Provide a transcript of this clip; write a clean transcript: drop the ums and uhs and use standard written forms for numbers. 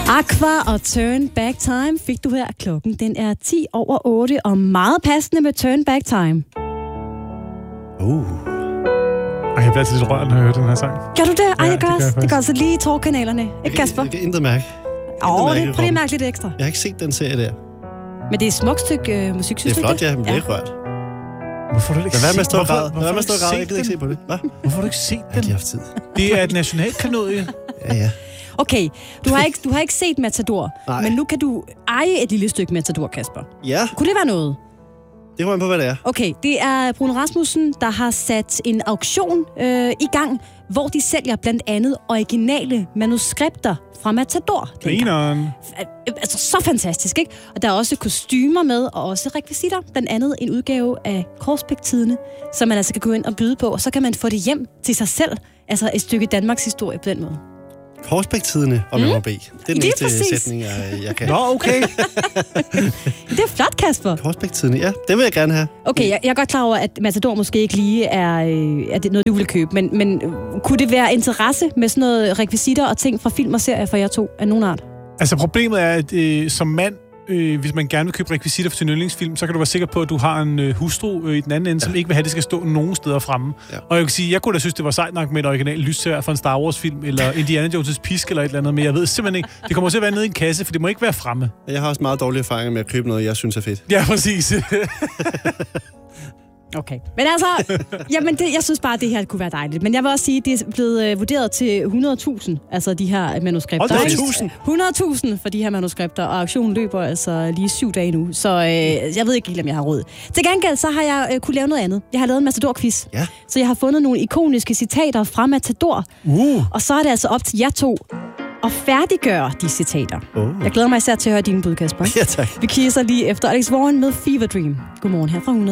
Aqua og Turn Back Time fik du her. Klokken den er 8:10 og meget passende med Turn Back Time. Jeg bliver altid lidt rørt, når jeg hører den her sang. Gør du det? Ej, Ja, jeg gør det også. gør jeg Det gør så lige i tårkanalerne. Ikke, Kasper? Jeg kan intet mærke. Prøv lige at mærke lidt ekstra. Jeg har ikke set den serie der. Men det er et smukt stykke musik, synes Det er du flot, ja. Men det er ikke rørt. Hvorfor har du ikke Hvad med at set stå og græde? Hvorfor Hvad har med at du stå og græde? Jeg set gider ikke se den? på det. Hvad? Hvorfor har du ikke set Jeg har den? lige haft tid. Det er et nationalklanodie. Ja. Okay, du har ikke set Matador, Nej. men nu kan du eje et lille stykke Matador, Kasper. Ja, Kunne det være noget? det kommer an på, hvad det er. Okay, det er Bruno Rasmussen, der har sat en auktion i gang, hvor de sælger blandt andet originale manuskripter fra Matador. Grineren. Altså, så fantastisk, ikke? Og der er også kostymer med, og også rekvisitter. Blandt andet en udgave af Korsbæk-tidene, som man altså kan gå ind og byde på, og så kan man få det hjem til sig selv. Altså et stykke Danmarks historie på den måde. Korsbæk-tidene og med B. Det er den Lige eneste præcis. sætning, jeg kan. Nå, okay. Det er flot, Kasper. Korsbæk-tidene, ja. Det vil jeg gerne have. Okay, jeg er godt klar over, at Matador måske ikke lige er det noget, du vil købe, men kunne det være interesse med sådan noget rekvisitter og ting fra film og serier for jer to af nogen art? Altså, problemet er, at som mand, hvis man gerne vil købe rekvisitter for sin yndlingsfilm, så kan du være sikker på, at du har en hustru i den anden ende, som ikke vil have, at det skal stå nogen steder fremme. Ja. Og jeg kan sige, jeg kunne da synes, det var sejt nok med et originalt lyssværd fra en Star Wars-film, eller Indiana Jones' pisk, eller et eller andet, men jeg ved simpelthen ikke. Det kommer til at være nede i en kasse, for det må ikke være fremme. Jeg har også meget dårlige erfaringer med at købe noget, jeg synes er fedt. Ja, præcis. Okay. Men altså, jeg synes bare, at det her kunne være dejligt. Men jeg vil også sige, at det er blevet vurderet til 100.000, altså de her manuskripter. 100.000? 100.000 for de her manuskripter, og auktionen løber altså lige 7 dage nu. Så jeg ved ikke helt, om jeg har råd. Til gengæld så har jeg kunne lave noget andet. Jeg har lavet en Matador-quiz. Ja. Så jeg har fundet nogle ikoniske citater fra Matador. Og så er det altså op til jer to at færdiggøre de citater. Jeg glæder mig især til at høre dine bud, Kasper. Ja, tak. Vi kigger lige efter Alex Warren med Fever Dream. Godmorgen her fra 100.